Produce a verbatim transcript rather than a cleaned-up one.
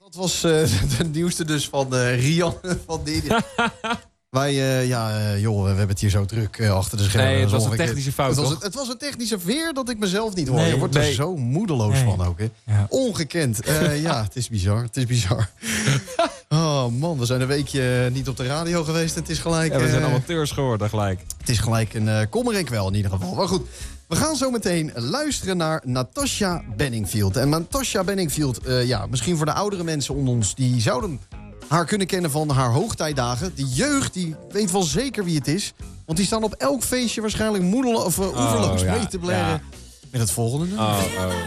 Dat was uh, de nieuwste dus van uh, Rian van Didi. Wij, uh, ja, uh, joh, we hebben het hier zo druk uh, achter de schermen. Nee, het was een Ongeveer. technische fout, het was, toch? het was een technische veer dat ik mezelf niet hoor. Nee, Je wordt nee. er zo moedeloos Nee. van ook, hè. Ja. Ongekend. Uh, ja, het is bizar. Het is bizar. Oh man, we zijn een weekje niet op de radio geweest. Het is gelijk... Ja, we zijn uh, amateurs geworden gelijk. Het is gelijk een uh, kommer en kwel in ieder geval. Maar goed, we gaan zo meteen luisteren naar Natasha Bedingfield. En Natasha Bedingfield, uh, ja, misschien voor de oudere mensen onder ons... die zouden haar kunnen kennen van haar hoogtijdagen. De jeugd, die weet wel zeker wie het is. Want die staan op elk feestje waarschijnlijk moedel of uh, oeverloos ja, mee te blaren. ja. Met het volgende nummer. Oh, oh.